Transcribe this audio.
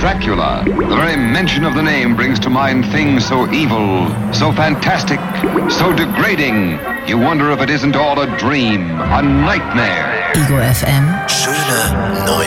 Dracula. The very mention of the name brings to mind things so evil, so fantastic, so degrading. You wonder if it isn't all a dream, a nightmare. Ego FM. Schöne neue